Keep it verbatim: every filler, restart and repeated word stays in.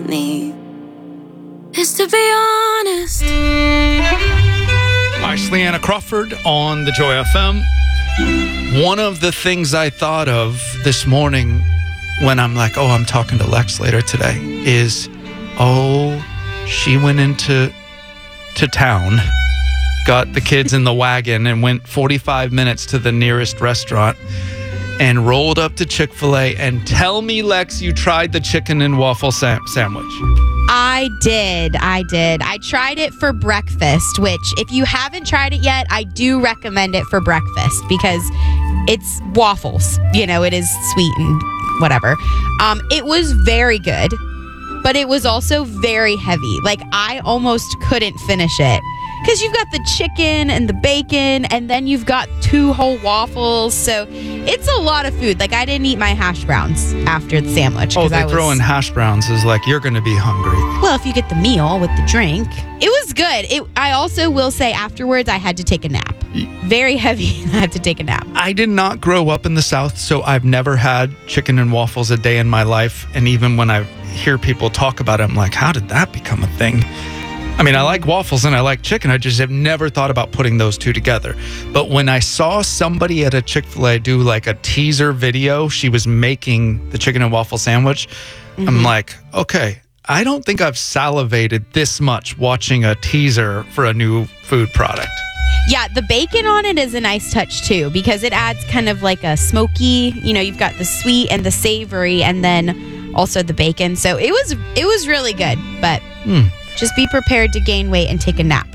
me is to be honest. Hi, it's Leanna Crawford on the Joy F M. One of the things I thought of this morning when I'm like, oh, I'm talking to Lex later today is, oh, she went into to town, got the kids in the wagon and went forty-five minutes to the nearest restaurant and rolled up to Chick-fil-A. And tell me, Lex, you tried the chicken and waffle sam- sandwich. I did. I did. I tried it for breakfast, which if you haven't tried it yet, I do recommend it for breakfast because it's waffles. You know, it is sweet and whatever. Um, it was very good, but it was also very heavy. Like, I almost couldn't finish it because you've got the chicken and the bacon, and then you've got two whole waffles. So it's a lot of food. Like, I didn't eat my hash browns after the sandwich. Oh, they I was, throw in hash browns is like, you're going to be hungry. Well, if you get the meal with the drink. It was good. It, I also will say afterwards, I had to take a nap. Very heavy. I had to take a nap. I did not grow up in the South, so I've never had chicken and waffles a day in my life. And even when I hear people talk about it, I'm like, how did that become a thing? I mean, I like waffles and I like chicken. I just have never thought about putting those two together. But when I saw somebody at a Chick-fil-A do like a teaser video, she was making the chicken and waffle sandwich. Mm-hmm. I'm like, okay, I don't think I've salivated this much watching a teaser for a new food product. Yeah, the bacon on it is a nice touch too because it adds kind of like a smoky, you know, you've got the sweet and the savory and then also the bacon. So it was it was really good, but... Mm. Just be prepared to gain weight and take a nap